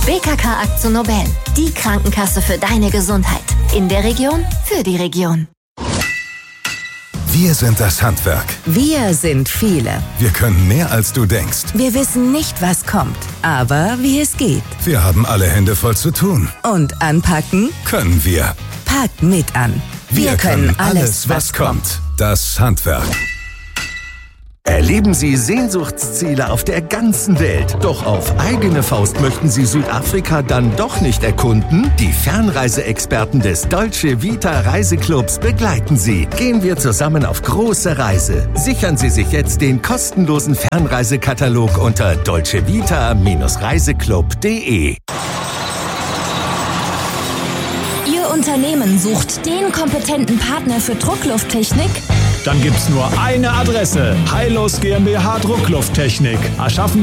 BKK AkzoNobel, die Krankenkasse für deine Gesundheit. In der Region, für die Region. Wir sind das Handwerk. Wir sind viele. Wir können mehr, als du denkst. Wir wissen nicht, was kommt, aber wie es geht. Wir haben alle Hände voll zu tun. Und anpacken können wir. Packt mit an. Wir können alles, was kommt. Das Handwerk. Erleben Sie Sehnsuchtsziele auf der ganzen Welt. Doch auf eigene Faust möchten Sie Südafrika dann doch nicht erkunden? Die Fernreiseexperten des Dolce Vita Reiseclubs begleiten Sie. Gehen wir zusammen auf große Reise. Sichern Sie sich jetzt den kostenlosen Fernreisekatalog unter dolcevita-reiseclub.de. Ihr Unternehmen sucht den kompetenten Partner für Drucklufttechnik? Dann gibt's nur eine Adresse: Heilos GmbH Drucklufttechnik. Erschaffen